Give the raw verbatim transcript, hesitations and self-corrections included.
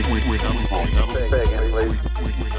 we, we, we have a problem. Say again, please.